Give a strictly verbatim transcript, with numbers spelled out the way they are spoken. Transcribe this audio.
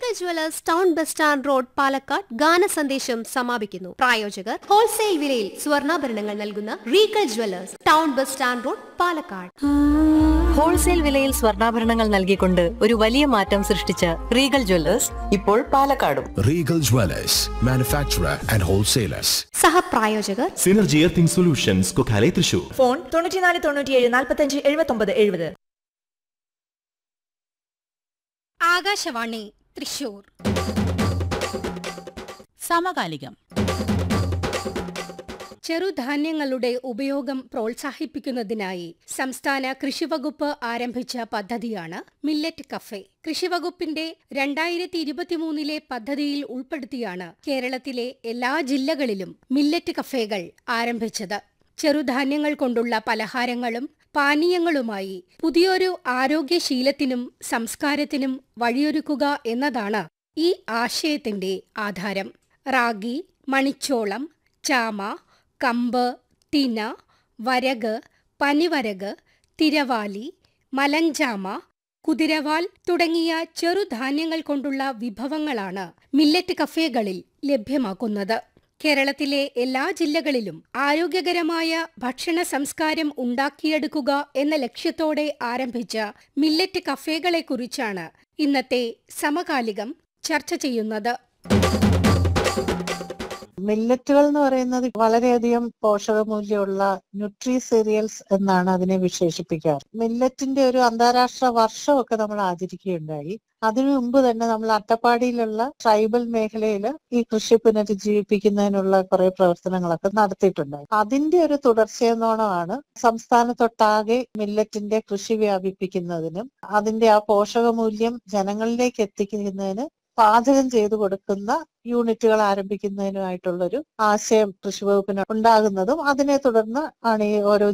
Regal Jewellers town bus stand road Palakkad ഗാന സന്ദേശം സമാപിക്കുന്നു. പ്രായോജകർ ഹോൾസെയിൽ വിലയിൽ സ്വർണ്ണാഭരണങ്ങൾ നൽകുന്ന Regal Jewellers town bus stand road Palakkad. Wholesale വിലയിൽ സ്വർണ്ണാഭരണങ്ങൾ നൽകിക്കൊണ്ട് ഒരു വലിയ മാറ്റം സൃഷ്ടിച്ച റീഗൽ ജ്വല്ലേഴ്സ് ഇപ്പോൾ പാലക്കാടും. Regal Jewellers, manufacturer and wholesalers. സഹപ്രായോജകർ synergy earthing solutions, Kokkalai, Thrissur. Phone തൊണ്ണൂറ്റിനാല് തൊണ്ണൂറ്റിയേഴ് നാൽപ്പത്തഞ്ച് എഴുപത്തൊമ്പത് എഴുപത്. ആകാശവാണി തൃശൂർ. സമകാലികം. ചെറുധാന്യങ്ങളുടെ ഉപയോഗം പ്രോത്സാഹിപ്പിക്കുന്നതിനായി സംസ്ഥാന കൃഷിവകുപ്പ് ആരംഭിച്ച പദ്ധതിയാണ് മില്ലറ്റ് കഫേ. കൃഷിവകുപ്പിന്റെ രണ്ടായിരത്തി ഇരുപത്തിമൂന്നിലെ പദ്ധതിയിൽ ഉൾപ്പെടുത്തിയാണ് കേരളത്തിലെ എല്ലാ ജില്ലകളിലും മില്ലറ്റ് കഫേകൾ ആരംഭിച്ചത്. ചെറുധാന്യങ്ങൾ കൊണ്ടുള്ള പലഹാരങ്ങളും പാനീയങ്ങളുമായി പുതിയൊരു ആരോഗ്യശീലത്തിനും സംസ്കാരത്തിനും വഴിയൊരുക്കുക എന്നതാണ് ഈ ആശയത്തിന്റെ ആധാരം. റാഗി, മണിച്ചോളം, ചാമ, കമ്പ്, തിന, വരക്, പനിവരക്, തിരവാലി, മലഞ്ചാമ, കുതിരവാൽ തുടങ്ങിയ ചെറുധാന്യങ്ങൾ കൊണ്ടുള്ള വിഭവങ്ങളാണ് മില്ലറ്റ് കഫേകളിൽ ലഭ്യമാക്കുന്നത്. കേരളത്തിലെ എല്ലാ ജില്ലകളിലും ആരോഗ്യകരമായ ഭക്ഷണ സംസ്കാരം ഉണ്ടാക്കിയെടുക്കുക എന്ന ലക്ഷ്യത്തോടെ ആരംഭിച്ച മില്ലറ്റ് കഫേകളെക്കുറിച്ചാണ് ഇന്നത്തെ സമകാലികം ചർച്ച ചെയ്യുന്നത്. മില്ലറ്റുകൾ എന്ന് പറയുന്നത് വളരെയധികം പോഷകമൂല്യമുള്ള ന്യൂട്രി സീരിയൽസ് എന്നാണ് അതിനെ വിശേഷിപ്പിക്കാറ്. മില്ലറ്റിന്റെ ഒരു അന്താരാഷ്ട്ര വർഷമൊക്കെ നമ്മൾ ആചരിക്കുകയുണ്ടായി. അതിനു മുമ്പ് തന്നെ നമ്മൾ അട്ടപ്പാടിയിലുള്ള ട്രൈബൽ മേഖലയിൽ ഈ കൃഷി പുനരുജ്ജീവിപ്പിക്കുന്നതിനുള്ള കുറെ പ്രവർത്തനങ്ങളൊക്കെ നടത്തിയിട്ടുണ്ടായി. അതിന്റെ ഒരു തുടർച്ചയെന്നോണമാണ് സംസ്ഥാനത്തൊട്ടാകെ മില്ലറ്റിന്റെ കൃഷി വ്യാപിപ്പിക്കുന്നതിനും അതിന്റെ ആ പോഷകമൂല്യം ജനങ്ങളിലേക്ക് എത്തിക്കുന്നതിന് പാചകം ചെയ്തു കൊടുക്കുന്ന യൂണിറ്റുകൾ ആരംഭിക്കുന്നതിനുമായിട്ടുള്ളൊരു ആശയം കൃഷി വകുപ്പിന് ഉണ്ടാകുന്നതും അതിനെ തുടർന്ന് ആണ് ഈ ഓരോ